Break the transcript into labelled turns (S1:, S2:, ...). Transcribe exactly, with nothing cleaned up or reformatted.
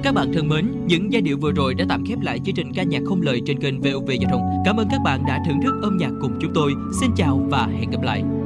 S1: Các bạn thân mến, những giai điệu vừa rồi đã tạm khép lại chương trình ca nhạc không lời trên kênh vê o vê Giao thông. Cảm ơn các bạn đã thưởng thức âm nhạc cùng chúng tôi. Xin chào và hẹn gặp lại.